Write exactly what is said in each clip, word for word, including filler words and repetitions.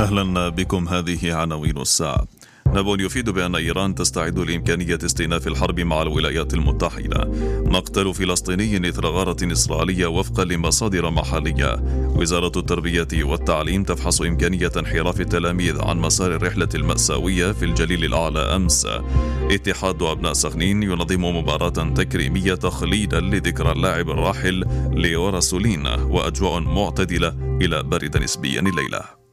أهلا بكم. هذه عناوين الساعة. نبأ يفيد بأن إيران تستعد لإمكانية استئناف الحرب مع الولايات المتحدة. مقتل فلسطيني إثر غارة إسرائيلية وفقا لمصادر محلية. وزارة التربية والتعليم تفحص إمكانية انحراف التلاميذ عن مسار الرحلة المأساوية في الجليل الأعلى أمس. اتحاد أبناء سخنين ينظم مباراة تكريمية تخليدا لذكرى اللاعب الراحل ليو راسولين، وأجواء معتدلة إلى برد نسبيا الليلة.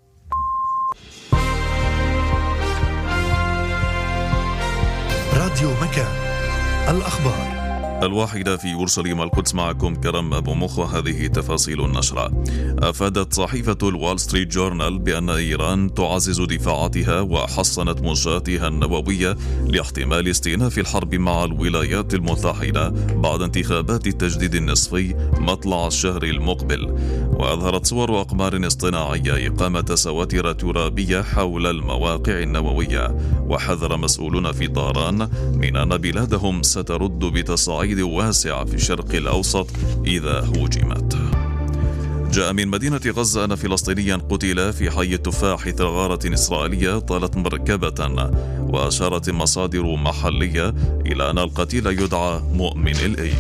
راديو مكان، الأخبار. الواحدة في أورشليم القدس، معكم كرم أبو مخ، وهذه تفاصيل النشرة. أفادت صحيفة الوال ستريت جورنال بأن إيران تعزز دفاعاتها وحصنت منشآتها النووية لاحتمال استئناف الحرب مع الولايات المتحدة بعد انتخابات التجديد النصفي مطلع الشهر المقبل. وأظهرت صور أقمار اصطناعية إقامة سواتر ترابية حول المواقع النووية. وحذر مسؤولون في طهران من أن بلادهم سترد بتصعيد واسع في الشرق الأوسط إذا هوجمت. جاء من مدينة غزة أن فلسطينيا قتل في حي التفاح إثر غارة إسرائيلية طالت مركبة. وأشارت مصادر محلية إلى أن القتيل يدعى مؤمن الأي.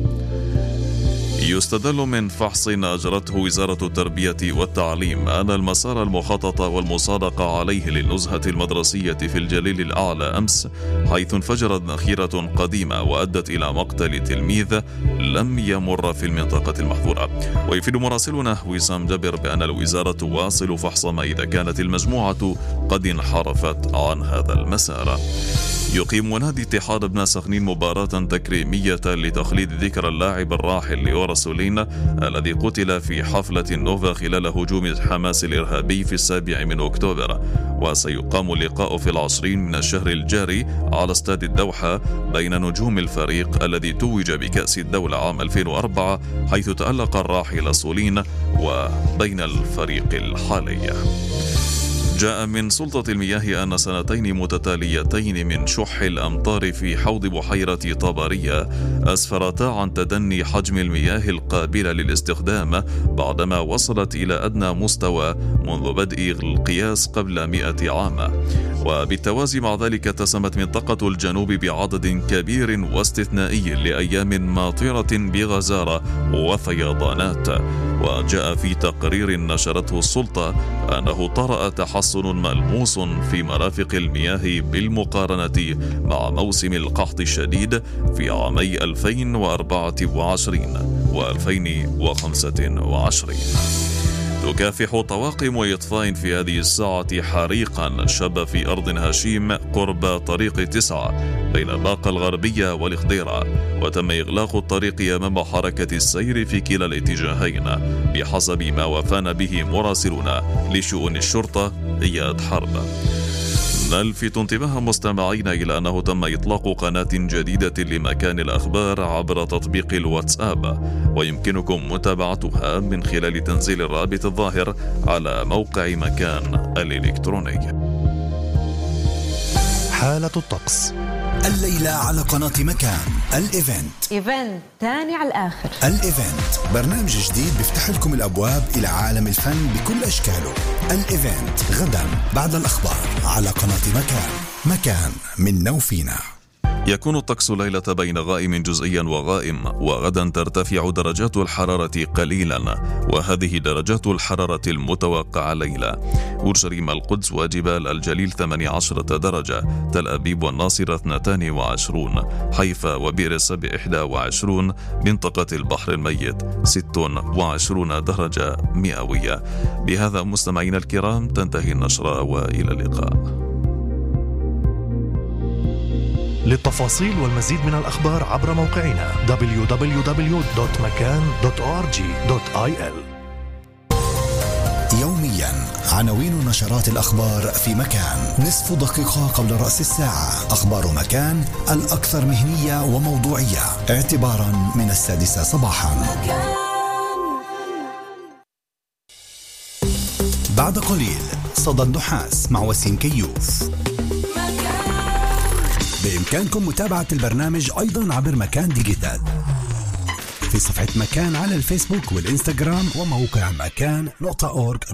يستدل من فحص أجرته وزارة التربية والتعليم أن المسار المخطط والمصادقة عليه للنزهة المدرسية في الجليل الأعلى أمس، حيث انفجرت ذخيرة قديمة وأدت إلى مقتل تلميذ، لم يمر في المنطقة المحظورة. ويفيد مراسلنا وسام جابر بأن الوزارة تواصل فحص ما إذا كانت المجموعة قد انحرفت عن هذا المسار. يقيم نادي اتحاد أبناء سخنين مباراة تكريمية لتخليد ذكرى اللاعب الراحل ليو راسولين الذي قتل في حفلة نوفا خلال هجوم حماس الإرهابي في السابع من أكتوبر. وسيقام اللقاء في العشرين من الشهر الجاري على استاد الدوحة بين نجوم الفريق الذي توج بكأس الدولة عام ألفين وأربعة، حيث تألق الراحل سولين، وبين الفريق الحالي. جاء من سلطة المياه أن سنتين متتاليتين من شح الأمطار في حوض بحيرة طبرية أسفرتا عن تدني حجم المياه القابلة للاستخدام بعدما وصلت إلى أدنى مستوى منذ بدء القياس قبل مئة عام. وبالتوازي مع ذلك اتسمت منطقة الجنوب بعدد كبير واستثنائي لأيام ماطرة بغزارة وفيضانات. وجاء في تقرير نشرته السلطة أنه طرأ تحسن ملموس في مرافق المياه بالمقارنة مع موسم القحط الشديد في عامي ألفين وأربعة وعشرين وألفين وخمسة وعشرين. تكافح طواقم إطفاء في هذه الساعة حريقا شب في أرض هشيم قرب طريق تسعة بين الباقة الغربية والخضيرة، وتم إغلاق الطريق أمام حركة السير في كلا الاتجاهين بحسب ما وفانا به مراسلون لشؤون الشرطة إياد حرب. نلفت انتباه مستمعين إلى أنه تم إطلاق قناة جديدة لمكان الأخبار عبر تطبيق الواتساب، ويمكنكم متابعتها من خلال تنزيل الرابط الظاهر على موقع مكان الإلكتروني. حالة الطقس الليلة على قناة مكان. الإيفنت إيفنت تاني على الآخر. الإيفنت برنامج جديد بيفتح لكم الأبواب إلى عالم الفن بكل أشكاله. الإيفنت غدا بعد الأخبار على قناة مكان. مكان منا وفينا. يكون الطقس ليلة بين غائم جزئيا وغائم، وغدا ترتفع درجات الحرارة قليلا، وهذه درجات الحرارة المتوقعة ليلة. أورشليم القدس وجبال الجليل ثمانية عشر درجة، تل أبيب والناصرة اثنتان وعشرون، حيفا وبئر السبع إحدى وعشرون، منطقة البحر الميت ست وعشرون درجة مئوية. بهذا مستمعينا الكرام تنتهي النشرة، وإلى اللقاء. للتفاصيل والمزيد من الأخبار عبر موقعنا دبليو دبليو دبليو دوت مكان دوت أو آر جي دوت آي إل. يوميا عناوين نشرات الأخبار في مكان. نصف دقيقة قبل رأس الساعة أخبار مكان الأكثر مهنية وموضوعية اعتبارا من السادسة صباحا. بعد قليل صدى النحاس مع وسيم كيوف. بإمكانكم متابعة البرنامج أيضا عبر مكان ديجيتال في صفحة مكان على الفيسبوك والإنستغرام وموقع مكان نقطة أورج.